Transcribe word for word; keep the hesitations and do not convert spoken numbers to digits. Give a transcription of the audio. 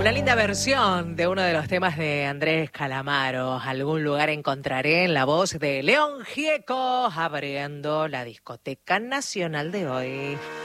Una linda versión de uno de los temas de Andrés Calamaro. Algún lugar encontraré, en la voz de León Gieco, abriendo la discoteca nacional de hoy.